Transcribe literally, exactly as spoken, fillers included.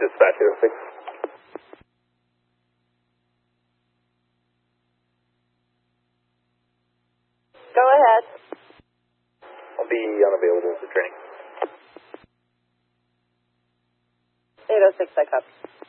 Dispatch eight oh six. Go ahead. I'll be unavailable for training. eight oh six, I copy.